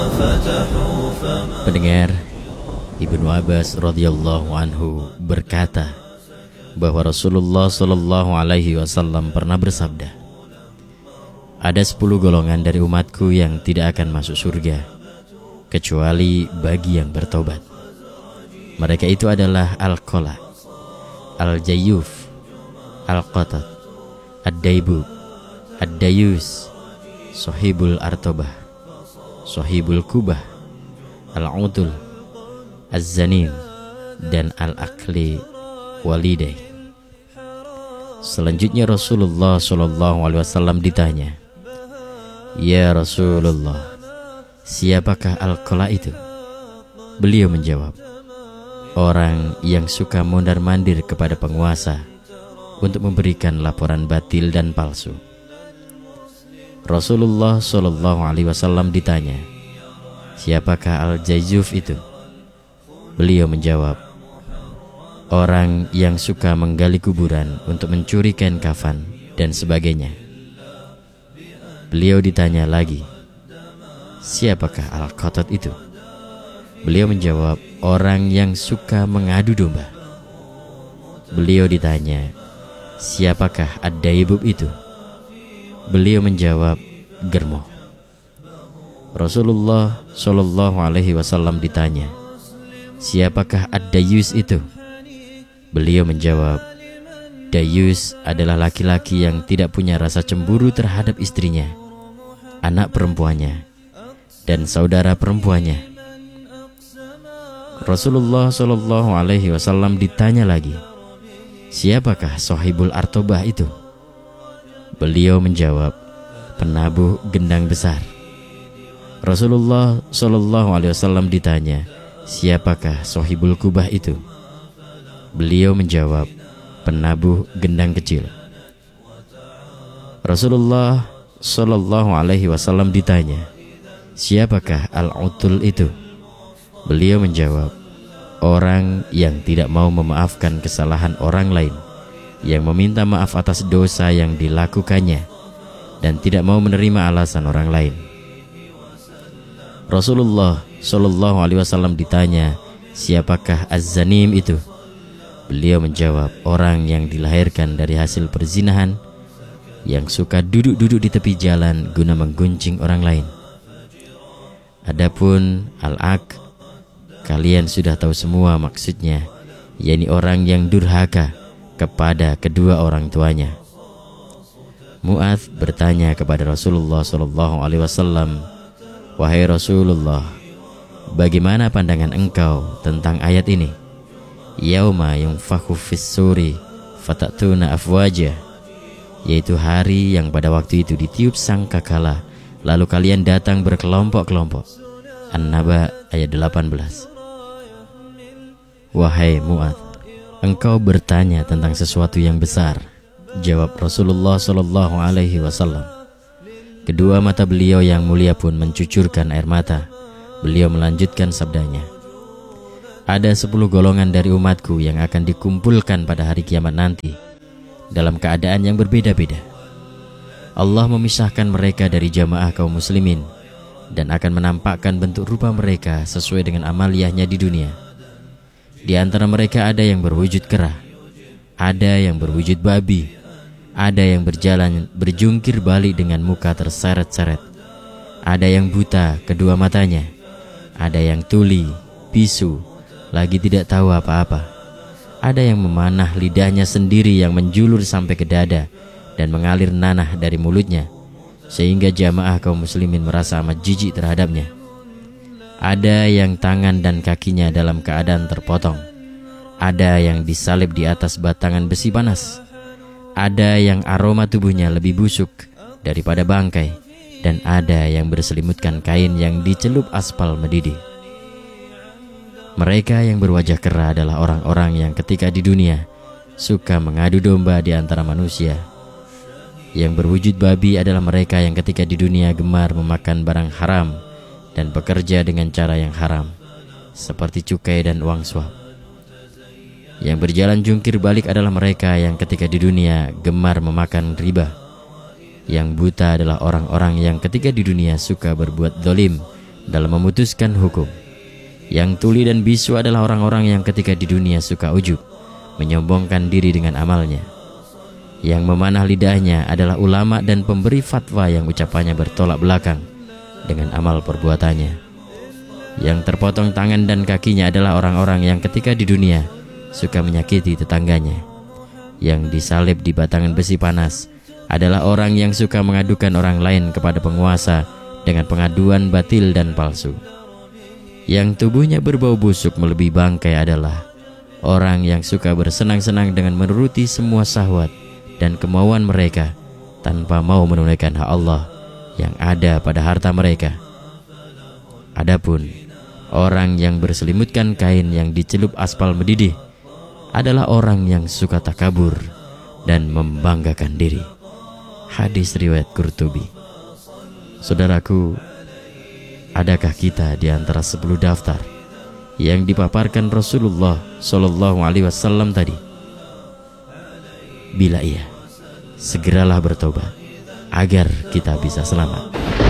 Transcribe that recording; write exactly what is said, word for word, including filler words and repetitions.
Pendengar, Ibnu Abbas radhiyallahu anhu berkata bahwa Rasulullah shallallahu alaihi wasallam pernah bersabda, ada sepuluh golongan dari umatku yang tidak akan masuk surga kecuali bagi yang bertobat. Mereka itu adalah Al-Qala, Al-Jayyuf, Al-Qatat, Ad-Daibub, Ad-Dayus, Sohibul Artobah, Sohibul Kubah, Al-Udul, Az-Zanim, dan Al-Akli Waliday. Selanjutnya Rasulullah shallallahu alaihi wasallam ditanya, ya Rasulullah, siapakah Al-Qala itu? Beliau menjawab, orang yang suka mondar-mandir kepada penguasa untuk memberikan laporan batil dan palsu. Rasulullah shallallahu alaihi wasallam ditanya, siapakah Al-Jayyuf itu? Beliau menjawab, orang yang suka menggali kuburan untuk mencuri kain kafan dan sebagainya. Beliau ditanya lagi, siapakah Al-Qatat itu? Beliau menjawab, orang yang suka mengadu domba. Beliau ditanya, siapakah Ad-Daibub itu? Beliau menjawab, germo. Rasulullah shallallahu alaihi wasallam ditanya, siapakah Ad-Dayus itu? Beliau menjawab, Dayus adalah laki-laki yang tidak punya rasa cemburu terhadap istrinya, anak perempuannya, dan saudara perempuannya. Rasulullah shallallahu alaihi wasallam ditanya lagi, siapakah Sohibul Artobah itu? Beliau menjawab, penabuh gendang besar. Rasulullah shallallahu alaihi wasallam ditanya, siapakah Sohibul Kubah itu? Beliau menjawab, penabuh gendang kecil. Rasulullah shallallahu alaihi wasallam ditanya, siapakah Al-Utul itu? Beliau menjawab, orang yang tidak mau memaafkan kesalahan orang lain, yang meminta maaf atas dosa yang dilakukannya, dan tidak mau menerima alasan orang lain. Rasulullah shallallahu alaihi wasallam ditanya, siapakah Az-Zanim itu? Beliau menjawab, orang yang dilahirkan dari hasil perzinahan, yang suka duduk-duduk di tepi jalan guna mengguncing orang lain. Adapun Al-Aq, kalian sudah tahu semua maksudnya, yakni orang yang durhaka kepada kedua orang tuanya. Mu'adz bertanya kepada Rasulullah shallallahu alaihi wasallam, wahai Rasulullah, bagaimana pandangan engkau tentang ayat ini? Yauma yunfakhu fis-suri fatatuna afwaja, yaitu hari yang pada waktu itu ditiup sangkakala, lalu kalian datang berkelompok-kelompok. An-Naba ayat delapan belas. Wahai Mu'adz, engkau bertanya tentang sesuatu yang besar, jawab Rasulullah shallallahu alaihi wasallam. Kedua mata beliau yang mulia pun mencucurkan air mata. Beliau melanjutkan sabdanya, ada sepuluh golongan dari umatku yang akan dikumpulkan pada hari kiamat nanti dalam keadaan yang berbeda-beda. Allah memisahkan mereka dari jamaah kaum muslimin dan akan menampakkan bentuk rupa mereka sesuai dengan amaliyahnya di dunia. Di antara mereka ada yang berwujud kera, ada yang berwujud babi, ada yang berjalan berjungkir balik dengan muka terseret-seret, ada yang buta kedua matanya, ada yang tuli, bisu, lagi tidak tahu apa-apa, ada yang memanah lidahnya sendiri yang menjulur sampai ke dada dan mengalir nanah dari mulutnya, sehingga jamaah kaum muslimin merasa amat jijik terhadapnya. Ada yang tangan dan kakinya dalam keadaan terpotong, ada yang disalib di atas batangan besi panas, ada yang aroma tubuhnya lebih busuk daripada bangkai, dan ada yang berselimutkan kain yang dicelup aspal mendidih. Mereka yang berwajah kera adalah orang-orang yang ketika di dunia suka mengadu domba di antara manusia. Yang berwujud babi adalah mereka yang ketika di dunia gemar memakan barang haram dan bekerja dengan cara yang haram, seperti cukai dan uang suap. Yang berjalan jungkir balik adalah mereka yang ketika di dunia gemar memakan riba. Yang buta adalah orang-orang yang ketika di dunia suka berbuat zalim dalam memutuskan hukum. Yang tuli dan bisu adalah orang-orang yang ketika di dunia suka ujub, menyombongkan diri dengan amalnya. Yang memanah lidahnya adalah ulama dan pemberi fatwa yang ucapannya bertolak belakang dengan amal perbuatannya. Yang terpotong tangan dan kakinya adalah orang-orang yang ketika di dunia suka menyakiti tetangganya. Yang disalib di batangan besi panas adalah orang yang suka mengadukan orang lain kepada penguasa dengan pengaduan batil dan palsu. Yang tubuhnya berbau busuk melebihi bangkai adalah orang yang suka bersenang-senang dengan menuruti semua syahwat dan kemauan mereka tanpa mau menunaikan hak Allah yang ada pada harta mereka. Adapun orang yang berselimutkan kain yang dicelup aspal mendidih adalah orang yang suka takabur dan membanggakan diri. Hadis riwayat Qurtubi. Saudaraku, adakah kita di antara sepuluh daftar yang dipaparkan Rasulullah Shallallahu Alaihi Wasallam tadi? Bila iya, segeralah bertobat agar kita bisa selamat.